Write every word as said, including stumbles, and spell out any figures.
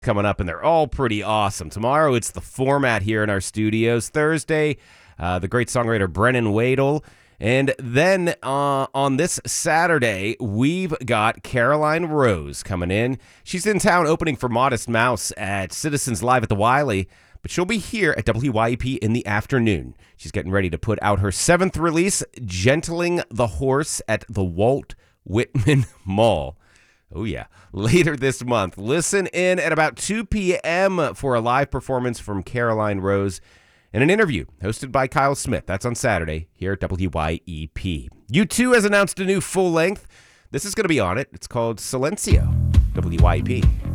coming up, and they're all pretty awesome. Tomorrow, it's the Format here in our studios. Thursday, uh, the great songwriter Brennan Wadel. And then uh, on this Saturday, we've got Caroline Rose coming in. She's in town opening for Modest Mouse at Citizens Live at the Wiley, but she'll be here at W Y E P in the afternoon. She's getting ready to put out her seventh release, Gentling the Horse, at the Walt Whitman Mall. Oh, yeah. Later this month. Listen in at about two p.m. for a live performance from Caroline Rose and an interview hosted by Kyle Smith. That's on Saturday here at W Y E P. U two has announced a new full length. This is going to be on it. It's called Silencio. W Y E P.